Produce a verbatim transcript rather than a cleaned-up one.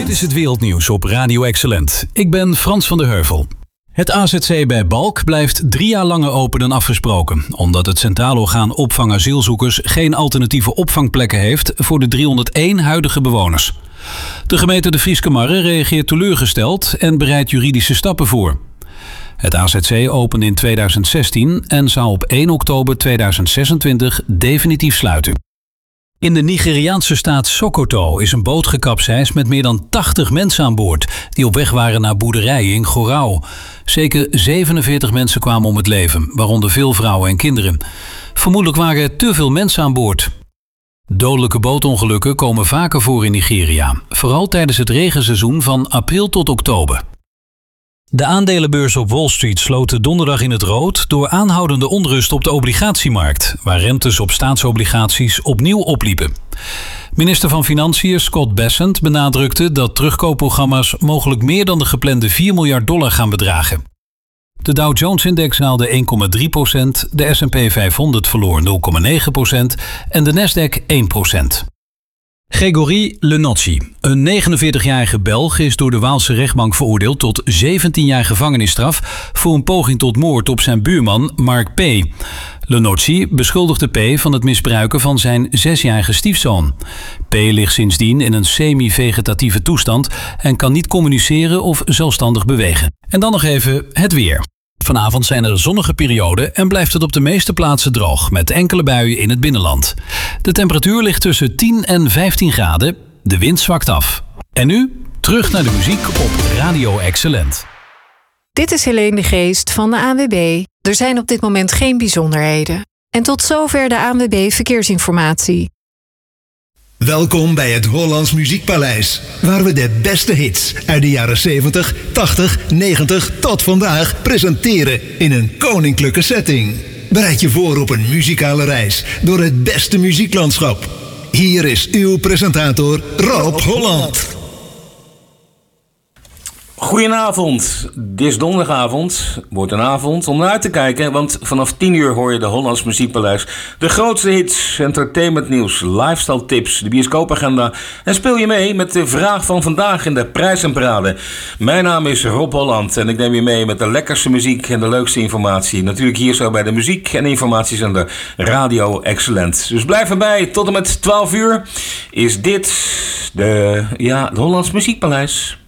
Dit is het wereldnieuws op Radio Excellent. Ik ben Frans van der Heuvel. Het A Z C bij Balk blijft drie jaar langer open dan afgesproken, omdat het Centraal Orgaan Opvang Asielzoekers geen alternatieve opvangplekken heeft voor de driehonderdéén huidige bewoners. De gemeente De Frieske Marre reageert teleurgesteld en bereidt juridische stappen voor. Het A Z C opende in tweeduizend zestien en zou op één oktober tweeduizend zesentwintig definitief sluiten. In de Nigeriaanse staat Sokoto is een boot gekapseisd met meer dan tachtig mensen aan boord, die op weg waren naar boerderijen in Gorau. Zeker zevenenveertig mensen kwamen om het leven, waaronder veel vrouwen en kinderen. Vermoedelijk waren er te veel mensen aan boord. Dodelijke bootongelukken komen vaker voor in Nigeria, vooral tijdens het regenseizoen van april tot oktober. De aandelenbeurs op Wall Street sloot donderdag in het rood door aanhoudende onrust op de obligatiemarkt, waar rentes op staatsobligaties opnieuw opliepen. Minister van Financiën Scott Bessent benadrukte dat terugkoopprogramma's mogelijk meer dan de geplande vier miljard dollar gaan bedragen. De Dow Jones-index daalde één komma drie procent, de S en P vijfhonderd verloor nul komma negen procent en de Nasdaq één procent. Gregory Lenotsi, een negenenveertigjarige Belg, is door de Waalse rechtbank veroordeeld tot zeventien jaar gevangenisstraf voor een poging tot moord op zijn buurman Mark P. Lenotsi beschuldigde P van het misbruiken van zijn zesjarige stiefzoon. P ligt sindsdien in een semi-vegetatieve toestand en kan niet communiceren of zelfstandig bewegen. En dan nog even het weer. Vanavond zijn er zonnige perioden en blijft het op de meeste plaatsen droog, met enkele buien in het binnenland. De temperatuur ligt tussen tien en vijftien graden. De wind zwakt af. En nu terug naar de muziek op Radio Excellent. Dit is Helene de Geest van de A N W B. Er zijn op dit moment geen bijzonderheden. En tot zover de A N W B Verkeersinformatie. Welkom bij het Hollands Muziekpaleis, waar we de beste hits uit de jaren zeventig, tachtig, negentig tot vandaag presenteren in een koninklijke setting. Bereid je voor op een muzikale reis door het beste muzieklandschap. Hier is uw presentator Rob Holland. Goedenavond, dit is donderdagavond, wordt een avond om naar uit te kijken, want vanaf tien uur hoor je de Hollands Muziekpaleis. De grootste hits, entertainmentnieuws, lifestyle tips, de bioscoopagenda en speel je mee met de vraag van vandaag in de prijzenparade. Mijn naam is Rob Holland en ik neem je mee met de lekkerste muziek en de leukste informatie. Natuurlijk hier zo bij de muziek- en informatiezender Radio Excellent. Dus blijf erbij, tot en met twaalf uur is dit de, ja, de Hollands Muziekpaleis.